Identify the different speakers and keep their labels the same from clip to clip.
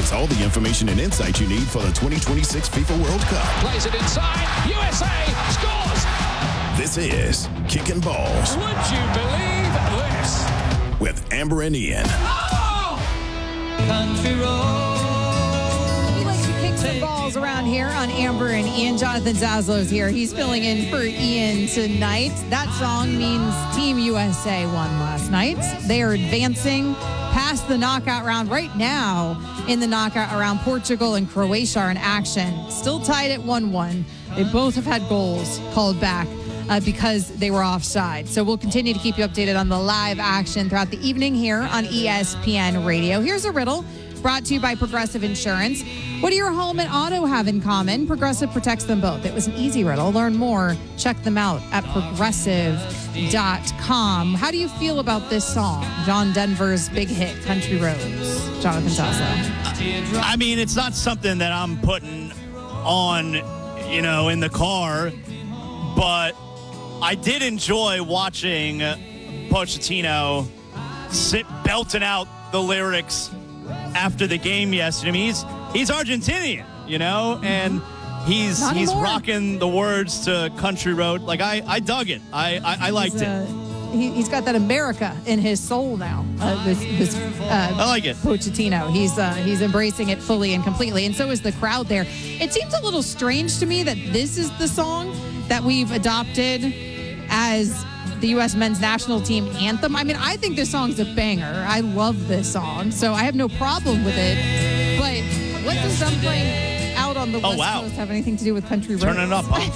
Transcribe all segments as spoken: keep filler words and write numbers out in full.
Speaker 1: It's all the information and insight you need for the twenty twenty-six FIFA World Cup.
Speaker 2: Plays it inside. U S A scores.
Speaker 1: This is Kicking Balls.
Speaker 2: Would you believe this?
Speaker 1: With Amber and Ian.
Speaker 2: Oh!
Speaker 3: Country road.
Speaker 4: We like to kick some balls around here on Amber and Ian. Jonathan Zaslow's here. He's filling in for Ian tonight. That song means Team U S A won last night. They are advancing past the knockout round right now. In the knockout round, Portugal and Croatia are in action. Still tied at one one. They both have had goals called back uh, because they were offside. So we'll continue to keep you updated on the live action throughout the evening here on E S P N Radio. Here's a riddle brought to you by Progressive Insurance. What do your home and auto have in common? Progressive protects them both. It was an easy riddle. Learn more. Check them out at progressive dot com. How do you feel about this song? John Denver's big hit, Country Roads. Jonathan Zaslow.
Speaker 5: I mean, it's not something that I'm putting on, you know, in the car, but I did enjoy watching Pochettino sit belting out the lyrics after the game yesterday. I mean, he's he's Argentinian, you know, and he's
Speaker 4: Not
Speaker 5: he's
Speaker 4: anymore.
Speaker 5: rocking the words to Country Road. Like I, I dug it. I I, I liked
Speaker 4: He's, uh,
Speaker 5: it.
Speaker 4: he, he's got that America in his soul now. Uh, this this uh,
Speaker 5: I like it.
Speaker 4: Pochettino. He's uh, he's embracing it fully and completely, and so is the crowd there. It seems a little strange to me that this is the song that we've adopted as the U S men's national team anthem. I mean, I think this song's a banger. I love this song, so I have no problem with it. But what does them playing out on the
Speaker 5: Oh,
Speaker 4: West
Speaker 5: wow.
Speaker 4: Coast have anything to do with Country Roads?
Speaker 5: Turning it up, huh?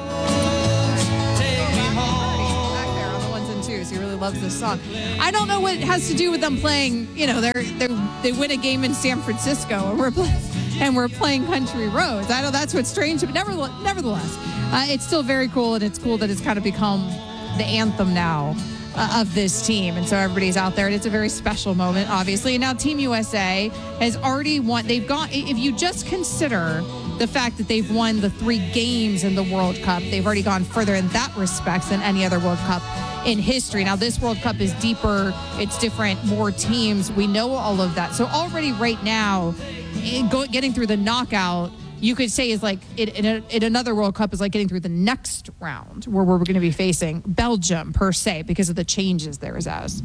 Speaker 4: Back there on the ones and twos. He really loves this song. I don't know what it has to do with them playing. You know, they're they they win a game in San Francisco, and we're play, and we're playing Country Roads. I know that's what's strange, but nevertheless, nevertheless, uh, it's still very cool, and it's cool that it's kind of become the anthem now uh, of this team, and so everybody's out there, and it's a very special moment, obviously. And now Team U S A has already won. They've gone. If you just consider the fact that they've won the three games in the World Cup, they've already gone further in that respect than any other World Cup in history. Now, this World Cup is deeper, it's different, more teams. We know all of that. So already right now, in go, getting through the knockout, you could say is like it, in, a, in another World Cup is like getting through the next round where we're going to be facing Belgium per se because of the changes there is as.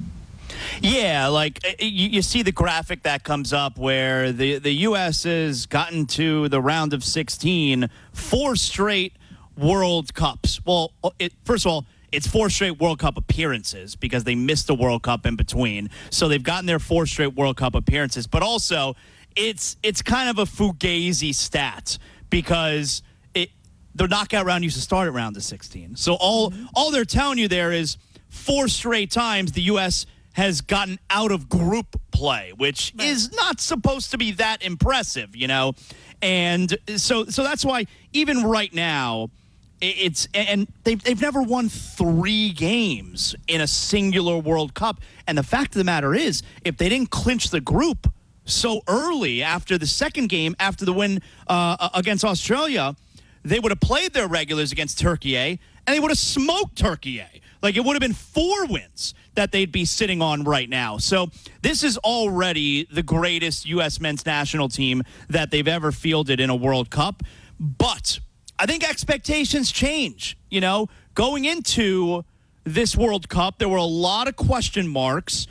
Speaker 5: Yeah, like you, you see the graphic that comes up where the, the U S has gotten to the round of sixteen, four straight World Cups. Well, it, first of all, it's four straight World Cup appearances because they missed the World Cup in between. So they've gotten their four straight World Cup appearances. But also, it's it's kind of a fugazi stat because it the knockout round used to start at round of sixteen. So all mm-hmm. all they're telling you there is four straight times the U S has gotten out of group play, which right. is not supposed to be that impressive, you know? And so so that's why even right now, it's and they've, they've never won three games in a singular World Cup. And the fact of the matter is, if they didn't clinch the group so early after the second game, after the win uh, against Australia, they would have played their regulars against Turkey, and they would have smoked Turkey. Like, it would have been four wins that they'd be sitting on right now. So this is already the greatest U S men's national team that they've ever fielded in a World Cup. But I think expectations change. You know, going into this World Cup, there were a lot of question marks,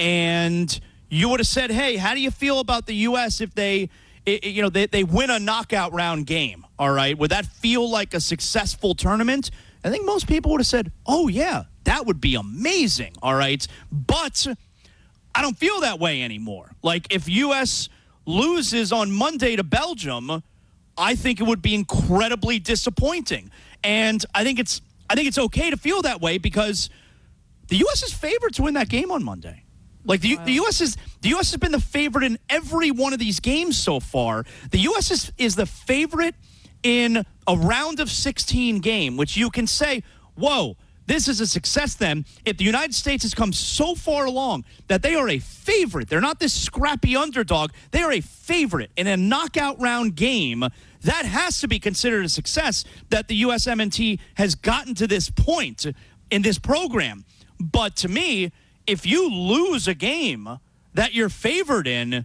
Speaker 5: and you would have said, hey, how do you feel about the U S if they, you know, they, they win a knockout round game, all right? Would that feel like a successful tournament? I think most people would have said, oh, yeah, that would be amazing, all right? But I don't feel that way anymore. Like, if U S loses on Monday to Belgium, I think it would be incredibly disappointing. And I think it's I think it's okay to feel that way because the U S is favored to win that game on Monday. Like, the, wow. the U S is the U S has been the favorite in every one of these games so far. The U S is, is the favorite in a round of sixteen game, which you can say, whoa, this is a success then. If the United States has come so far along that they are a favorite, they're not this scrappy underdog, they are a favorite in a knockout round game, that has to be considered a success that the U S M N T has gotten to this point in this program. But to me, if you lose a game that you're favored in,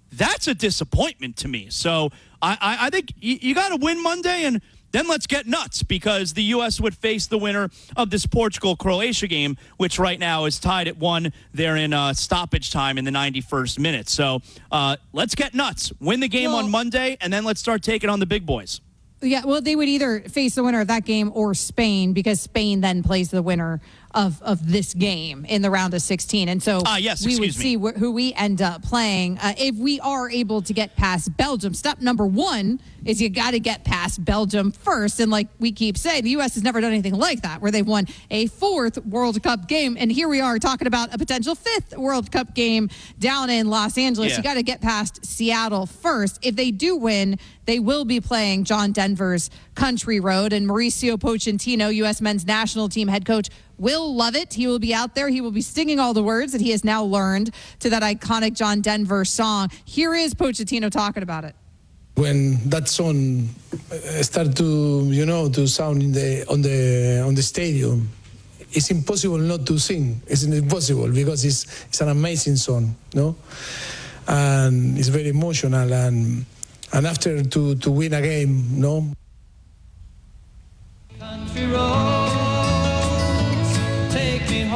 Speaker 5: that's a disappointment to me. So I, I, I think you, you got to win Monday, and then let's get nuts, because the U S would face the winner of this Portugal-Croatia game, which right now is tied at one. They're in uh, stoppage time in the ninety-first minute. So uh, let's get nuts. Win the game
Speaker 4: Well,
Speaker 5: on Monday, and then let's start taking on the big boys.
Speaker 4: Yeah, well, they would either face the winner of that game or Spain, because Spain then plays the winner of, of this game in the round of sixteen. And so
Speaker 5: Ah, yes,
Speaker 4: we would
Speaker 5: excuse me.
Speaker 4: see wh- who we end up playing. Uh, if we are able to get past Belgium, step number one is you got to get past Belgium first. And like we keep saying, the U S has never done anything like that, where they've won a fourth World Cup game. And here we are talking about a potential fifth World Cup game down in Los Angeles.
Speaker 5: Yeah.
Speaker 4: You got to get past Seattle first. If they do win, they will be playing John Denver's Country Road, and Mauricio Pochettino, U S men's national team head coach, will love it. He will be out there. He will be singing all the words that he has now learned to that iconic John Denver song. Here is Pochettino talking about it.
Speaker 6: When that song uh, start to, you know, to sound in the on the on the stadium, it's impossible not to sing. It's impossible because it's it's an amazing song, no, and it's very emotional. And and after to to win a game, no.
Speaker 3: Country roads, take me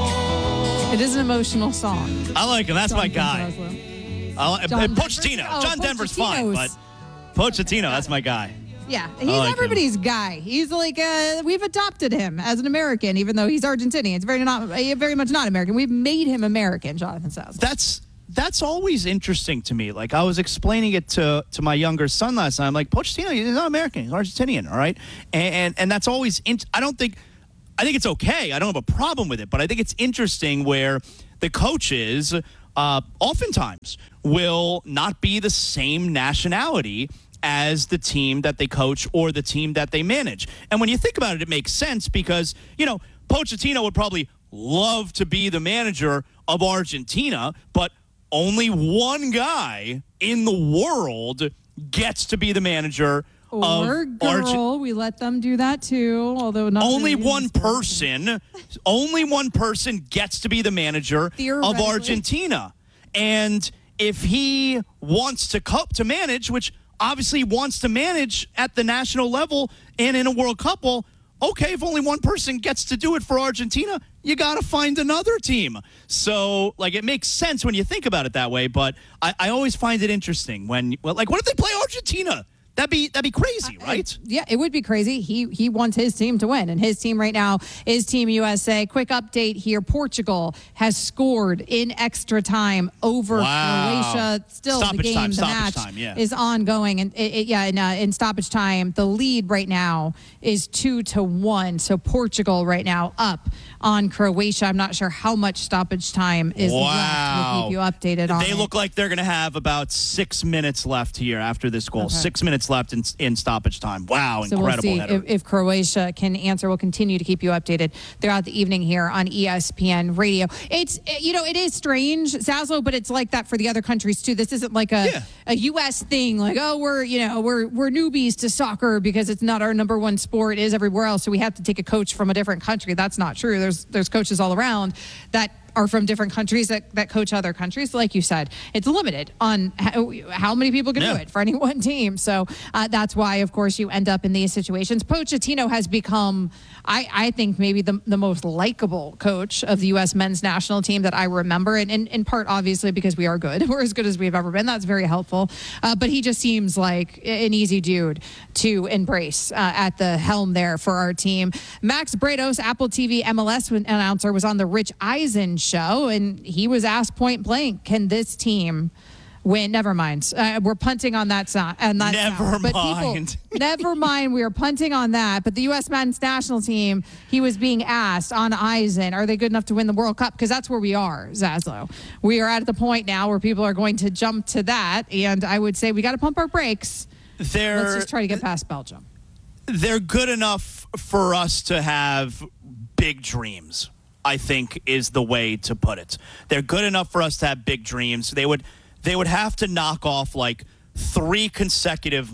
Speaker 3: home.
Speaker 4: It is an emotional song.
Speaker 5: I like him. That's
Speaker 4: John
Speaker 5: my guy.
Speaker 4: Denver.
Speaker 5: I like,
Speaker 4: John
Speaker 5: uh,
Speaker 4: Denver?
Speaker 5: Pochettino.
Speaker 4: Oh,
Speaker 5: John Denver's fine, but
Speaker 4: Pochettino's-
Speaker 5: Pochettino, that's my guy.
Speaker 4: Yeah, he's
Speaker 5: like him.
Speaker 4: everybody's guy. He's like, uh, we've adopted him as an American, even though he's Argentinian. It's very not, uh, very much not American. We've made him American, Jonathan says.
Speaker 5: That's that's always interesting to me. Like, I was explaining it to, to my younger son last night. I'm like, Pochettino, he's not American. He's Argentinian, all right? And and, and that's always in, I don't think I think it's okay. I don't have a problem with it, but I think it's interesting where the coaches uh, oftentimes will not be the same nationality as the team that they coach or the team that they manage. And when you think about it, it makes sense because, you know, Pochettino would probably love to be the manager of Argentina, but only one guy in the world gets to be the manager
Speaker 4: Or
Speaker 5: of
Speaker 4: girl,
Speaker 5: Argentina.
Speaker 4: we let them do that too, although not
Speaker 5: Only
Speaker 4: really.
Speaker 5: one person, only one person gets to be the manager of
Speaker 4: Theoretically.
Speaker 5: Argentina. And if he wants to co- to manage, which obviously he wants to manage at the national level and in a World Cup, well, okay, if only one person gets to do it for Argentina, you got to find another team. So, like, it makes sense when you think about it that way, but I, I always find it interesting when, well, like, what if they play Argentina? That'd be that'd be crazy, right?
Speaker 4: Yeah, it would be crazy. He he wants his team to win, and his team right now is Team U S A. Quick update here: Portugal has scored in extra time over
Speaker 5: Wow.
Speaker 4: Croatia. Still,
Speaker 5: Stoppage
Speaker 4: the game,
Speaker 5: time,
Speaker 4: the
Speaker 5: stoppage
Speaker 4: match
Speaker 5: time, yeah.
Speaker 4: is ongoing, and it, it, yeah, in, uh, in stoppage time, the lead right now is two to one. So Portugal right now up on Croatia. I'm not sure how much stoppage time is left. We'll
Speaker 5: Wow.
Speaker 4: keep you updated on
Speaker 5: They
Speaker 4: it.
Speaker 5: look like they're going to have about six minutes left here after this goal.
Speaker 4: Okay.
Speaker 5: Six minutes left in, in stoppage time. Wow,
Speaker 4: So
Speaker 5: incredible
Speaker 4: we'll see
Speaker 5: header.
Speaker 4: if, if Croatia can answer. We'll continue to keep you updated throughout the evening here on E S P N Radio. It's, you know, it is strange, Zaslow, but it's like that for the other countries too. This isn't like a,
Speaker 5: Yeah.
Speaker 4: a U S thing, like, oh, we're, you know, we're, we're newbies to soccer because it's not our number one sport. It is everywhere else. So we have to take a coach from a different country. That's not true. There's, there's coaches all around that are from different countries that, that coach other countries. Like you said, it's limited on how, how many people can
Speaker 5: Yeah.
Speaker 4: do it for any one team. So uh, that's why, of course, you end up in these situations. Pochettino has become, I, I think, maybe the, the most likable coach of the U S men's national team that I remember. And in, in part, obviously, because we are good. We're as good as we've ever been. That's very helpful. Uh, but he just seems like an easy dude to embrace uh, at the helm there for our team. Max Bredos, Apple T V M L S announcer, was on the Rich Eisen show, and he was asked point blank, can this team win? Never mind. Uh, we're punting on that side. And that
Speaker 5: Never
Speaker 4: sound. But
Speaker 5: mind.
Speaker 4: People, never mind. We are punting on that. But the U S men's national team, he was being asked on Eisen, are they good enough to win the World Cup? Because that's where we are, Zaslow. We are at the point now where people are going to jump to that. And I would say we got to pump our brakes.
Speaker 5: They're,
Speaker 4: Let's just try to get past Belgium.
Speaker 5: they're good enough for us to have big dreams, I think, is the way to put it. They're good enough for us to have big dreams. They would they would have to knock off like three consecutive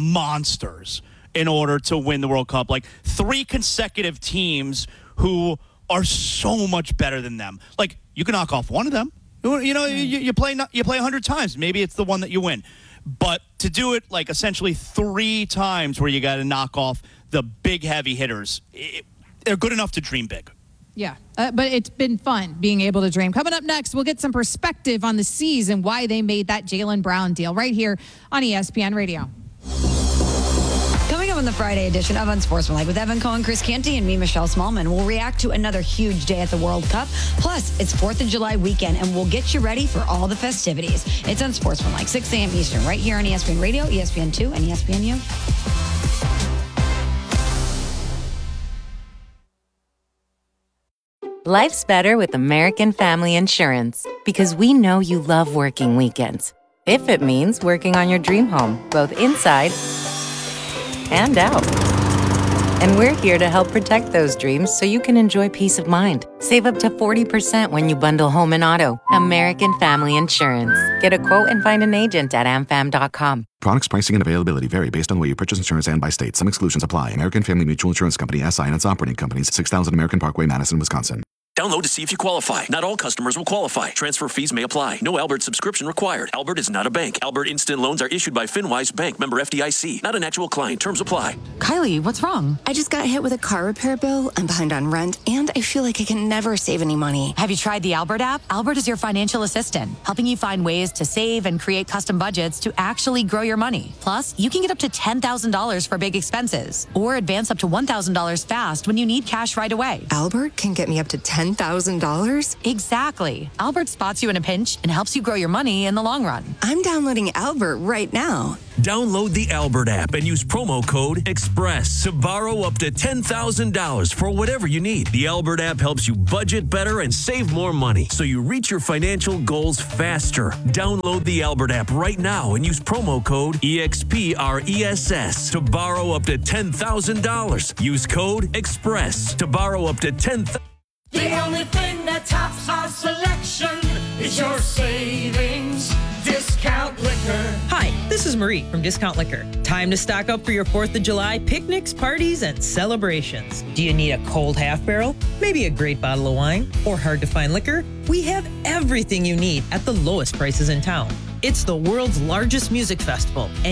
Speaker 5: monsters in order to win the World Cup. Like three consecutive teams who are so much better than them. Like, you can knock off one of them. You know, you, you play you play one hundred times. Maybe it's the one that you win. But to do it like essentially three times where you got to knock off the big heavy hitters, it, they're good enough to dream big.
Speaker 4: Yeah, uh, but it's been fun being able to dream. Coming up next, we'll get some perspective on the C's and why they made that Jaylen Brown deal right here on E S P N Radio.
Speaker 7: Coming up on the Friday edition of Unsportsmanlike with Evan Cohen, Chris Canty, and me, Michelle Smallman, we'll react to another huge day at the World Cup. Plus, it's fourth of July weekend, and we'll get you ready for all the festivities. It's Unsportsmanlike, six a.m. Eastern, right here on E S P N Radio, E S P N two, and E S P N U.
Speaker 8: Life's better with American Family Insurance because we know you love working weekends. If it means working on your dream home, both inside and out. And we're here to help protect those dreams so you can enjoy peace of mind. Save up to forty percent when you bundle home and auto. American Family Insurance. Get a quote and find an agent at am fam dot com.
Speaker 9: Products, pricing, and availability vary based on the way you purchase insurance and by state. Some exclusions apply. American Family Mutual Insurance Company, S I and its operating companies, six thousand American Parkway, Madison, Wisconsin.
Speaker 10: Download to see if you qualify. Not all customers will qualify. Transfer fees may apply. No Albert subscription required. Albert is not a bank. Albert Instant Loans are issued by FinWise Bank, member F D I C. Not an actual client. Terms apply.
Speaker 11: Kylie, what's wrong? I just got hit with a car repair bill. I'm behind on rent, and I feel like I can never save any money.
Speaker 12: Have you tried the Albert app? Albert is your financial assistant, helping you find ways to save and create custom budgets to actually grow your money. Plus, you can get up to ten thousand dollars for big expenses, or advance up to one thousand dollars fast when you need cash right away.
Speaker 11: Albert can get me up to ten thousand dollars?
Speaker 12: Exactly. Albert spots you in a pinch and helps you grow your money in the long run.
Speaker 11: I'm downloading Albert right now.
Speaker 10: Download the Albert app and use promo code EXPRESS to borrow up to ten thousand dollars for whatever you need. The Albert app helps you budget better and save more money so you reach your financial goals faster. Download the Albert app right now and use promo code EXPRESS to borrow up to ten thousand dollars. Use code EXPRESS to borrow up to ten thousand dollars.
Speaker 3: The only thing that tops our selection is your savings discount liquor.
Speaker 13: Hi, this is Marie from Discount Liquor. Time to stock up for your fourth of July picnics, parties, and celebrations. Do you need a cold half barrel? Maybe a great bottle of wine? Or hard to find liquor? We have everything you need at the lowest prices in town. It's the world's largest music festival, and